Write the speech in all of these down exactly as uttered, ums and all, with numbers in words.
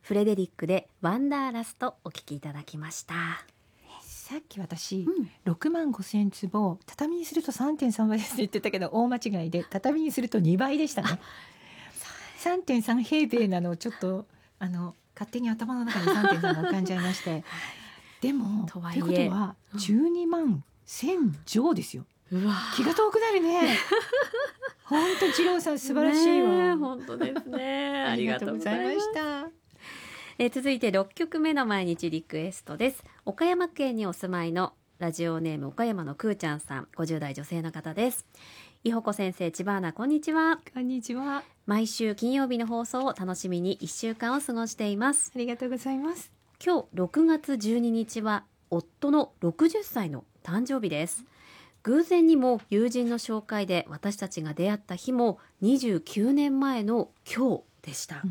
フレデリックでワンダーラストお聞きいただきました。 さっき私、 うん、 ろくまんごせんつぼ畳にすると さんてんさん 倍ですって言ってたけど大間違いで、畳にするとにばいでしたね。さんてんさん 平米なのをちょっとあの勝手に頭の中に さんてんさん が浮かんじゃいましてでもとはいえということはじゅうにまんせん乗ですよ。 うわ気が遠くなるね。本当次郎さん素晴らしいわ、 ね、本当ですね。ありがとうございました。えー、続いてろっきょくめの毎日リクエストです。岡山県にお住まいのラジオネーム岡山のくーちゃんさん、ごじゅう代女性の方です。いほこ先生、千葉アナ、こんにちは。 こんにちは。 毎週金曜日の放送を楽しみにいっしゅうかんを過ごしています。 ありがとうございます。 今日ろくがつじゅうににちは夫のろくじゅっさいの誕生日です。偶然にも友人の紹介で私たちが出会った日もにじゅうきゅうねんまえの今日でした。 うん、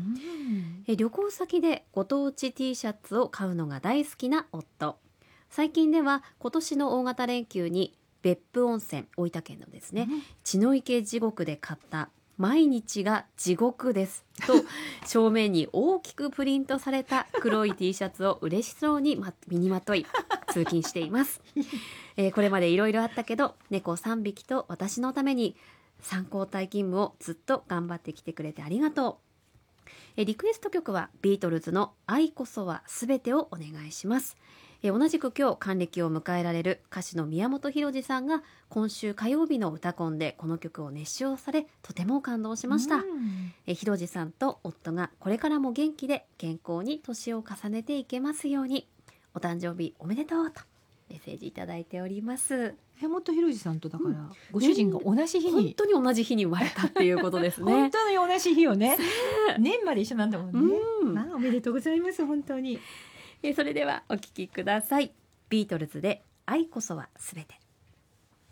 え旅行先でご当地 T シャツを買うのが大好きな夫。最近では今年の大型連休に別府温泉、大分県のですね、うん、血の池地獄で買った毎日が地獄ですと正面に大きくプリントされた黒い T シャツを嬉しそうに身にまとい通勤しています。えー、これまでいろいろあったけど猫さんびきと私のためにさん交代勤務をずっと頑張ってきてくれてありがとう。えー、リクエスト曲はビートルズの愛こそはすべてをお願いします。えー、同じく今日還暦を迎えられる歌手の宮本浩次さんが今週火曜日の歌コンでこの曲を熱唱されとても感動しました。うん、えー、浩次さんと夫がこれからも元気で健康に年を重ねていけますように。お誕生日おめでとうとメッセージいただいております。 宮本浩次さんとだから、うん、ご主人が同じ日に、 本当に同じ日に生まれたっていうことですね。 本当に同じ日よね。年まで一緒なんだもんね。うん、まあ、おめでとうございます本当に。 えそれではお聞きください。ビートルズで愛こそはすべて。